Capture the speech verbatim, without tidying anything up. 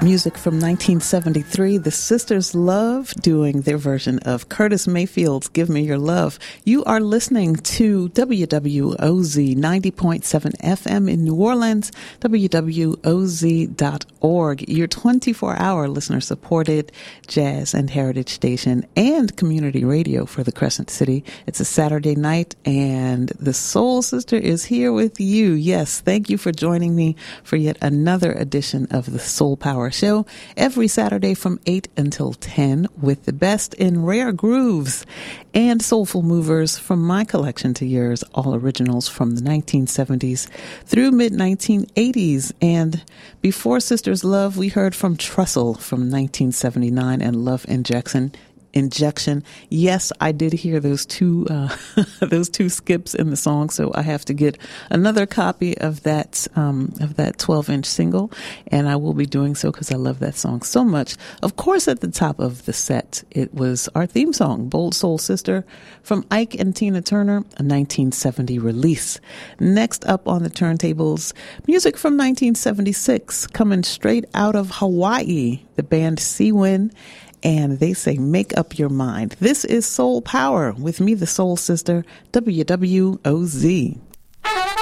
Music from nineteen seventy-three, the Sisters Love doing their version of Curtis Mayfield's Give Me Your Love. You are listening to W W O Z ninety point seven F M in New Orleans, W W O Z dot org, your twenty-four hour listener-supported jazz and heritage station and community radio for the Crescent City. It's a Saturday night, and the Soul Sister is here with you. Yes, thank you for joining me for yet another edition of the Soul Power Show every Saturday from eight until ten with the best in rare grooves and soulful movers from my collection to yours, all originals from the nineteen seventies through mid nineteen eighties. And before Sisters Love, we heard from Trussell from nineteen seventy-nine and Love Injection. Injection. Yes, I did hear those two uh, those two skips in the song, so I have to get another copy of that um, of that twelve inch single, and I will be doing so because I love that song so much. Of course, at the top of the set, it was our theme song, "Bold Soul Sister," from Ike and Tina Turner, a nineteen seventy release. Next up on the turntables, music from nineteen seventy-six, coming straight out of Hawaii, the band Seawind. And they say, make up your mind. This is Soul Power with me, the Soul Sister, W W O Z.